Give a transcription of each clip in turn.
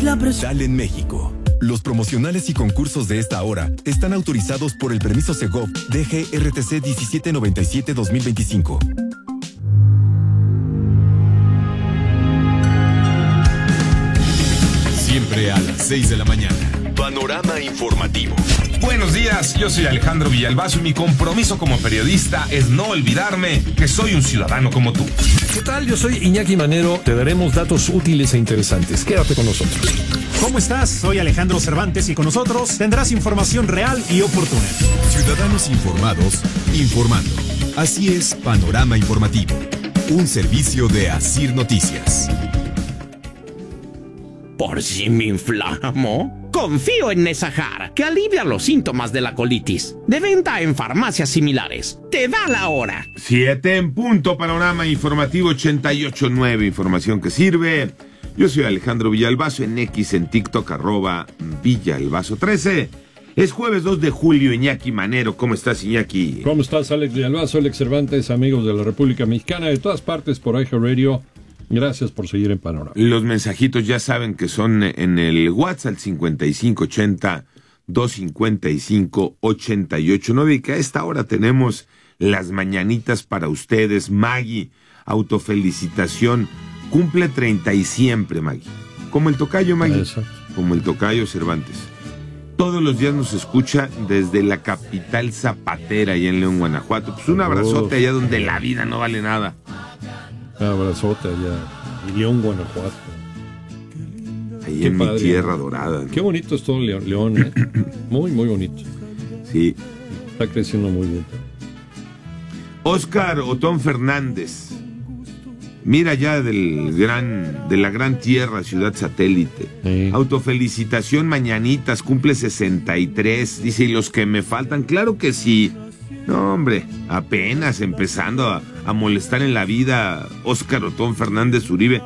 Dale en México. Los promocionales y concursos de esta hora están autorizados por el permiso Segov DGRTC 1797-2025. Siempre a las 6 de la mañana. Panorama informativo. Buenos días, yo soy Alejandro Villalbazo y mi compromiso como periodista es no olvidarme que soy un ciudadano como tú. ¿Qué tal? Yo soy Iñaki Manero. Te daremos datos útiles e interesantes. Quédate con nosotros. ¿Cómo estás? Soy Alejandro Cervantes y con nosotros tendrás información real y oportuna. Ciudadanos informados, informando. Así es Panorama Informativo, un servicio de Asir Noticias. ¿Por si me inflamo? Confío en Nesahar, que alivia los síntomas de la colitis. De venta en farmacias similares. Te da la hora. 7 en punto, Panorama Informativo 88.9, información que sirve. Yo soy Alejandro Villalbazo, en X, en TikTok, @Villalbazo13. Es jueves 2 de julio, Iñaki Manero. ¿Cómo estás, Iñaki? ¿Cómo estás, Alex Villalbazo, Alex Cervantes, amigos de la República Mexicana, de todas partes por iHeartRadio? Gracias por seguir en Panorama. Los mensajitos ya saben que son en el WhatsApp 5580-255-88.9 y que a esta hora tenemos las mañanitas para ustedes. Maggie, autofelicitación. Cumple 30 y siempre, Maggie. Como el tocayo, Maggie. Exacto. Como el tocayo Cervantes. Todos los días nos escucha desde la capital zapatera, allá en León, Guanajuato. Pues un abrazote allá donde la vida no vale nada. Un abrazote allá en León, Guanajuato. Ahí Qué en padre, mi tierra ¿no? dorada, ¿no? Qué bonito es todo León, ¿eh? Muy, muy bonito. Sí. Está creciendo muy bien. Óscar Otón Fernández. Mira ya de la gran tierra, ciudad satélite. Sí. Autofelicitación, mañanitas, cumple 63. Dice, ¿y los que me faltan? Claro que sí. No, hombre, apenas empezando a molestar en la vida. Óscar Otón Fernández Uribe,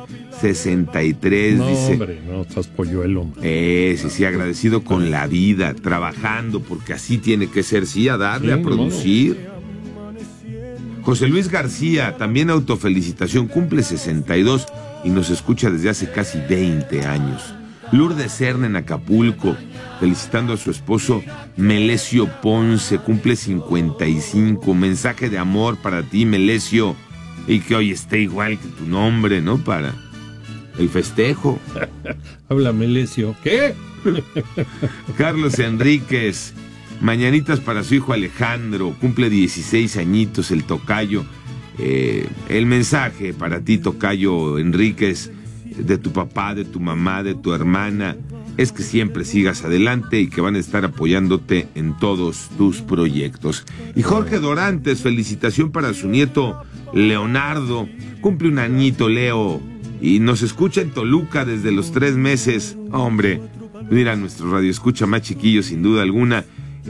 63, No, dice. hombre, no, estás polluelo, hombre. Sí, agradecido con la vida, trabajando, porque así tiene que ser, sí, a darle, Sí, a producir. José Luis García, también autofelicitación, cumple 62 y nos escucha desde hace casi 20 años. Lourdes Serna en Acapulco, felicitando a su esposo Melesio Ponce, cumple 55. Mensaje de amor para ti, Melesio, y que hoy esté igual que tu nombre, ¿no? Para el festejo. Habla Melesio. ¿Qué? Carlos Enríquez, mañanitas para su hijo Alejandro, cumple 16 añitos el tocayo. El mensaje para ti, tocayo Enríquez, de tu papá, de tu mamá, de tu hermana, es que siempre sigas adelante y que van a estar apoyándote en todos tus proyectos. Y Jorge Dorantes, felicitación para su nieto Leonardo, cumple un añito Leo y nos escucha en Toluca desde los 3 meses. Hombre, mira, nuestro radio escucha más chiquillo sin duda alguna.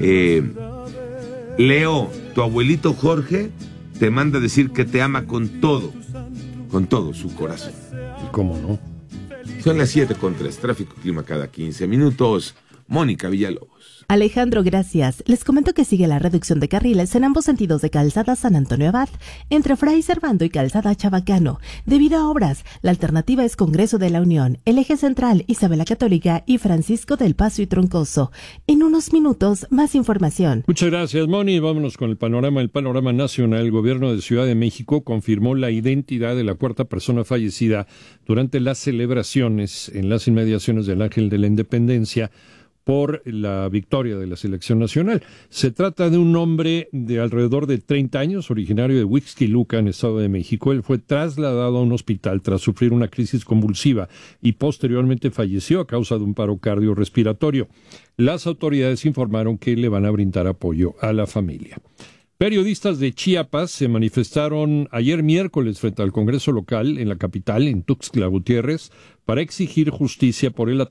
Leo, tu abuelito Jorge te manda a decir que te ama con todo su corazón. ¿Y cómo no? Son las 7:03, tráfico clima cada 15 minutos. Mónica Villalobos. Alejandro, gracias. Les comento que sigue la reducción de carriles en ambos sentidos de Calzada San Antonio Abad, entre Fray Servando y Calzada Chabacano. Debido a obras, la alternativa es Congreso de la Unión, el eje central Isabel la Católica y Francisco del Paso y Troncoso. En unos minutos, más información. Muchas gracias, Moni. Vámonos con el panorama nacional. El gobierno de Ciudad de México confirmó la identidad de la cuarta persona fallecida durante las celebraciones en las inmediaciones del Ángel de la Independencia por la victoria de la selección nacional. Se trata de un hombre de alrededor de 30 años, originario de Huixquiluca, en Estado de México. Él fue trasladado a un hospital tras sufrir una crisis convulsiva y posteriormente falleció a causa de un paro cardiorrespiratorio. Las autoridades informaron que le van a brindar apoyo a la familia. Periodistas de Chiapas se manifestaron ayer miércoles frente al Congreso local en la capital, en Tuxtla Gutiérrez, para exigir justicia por el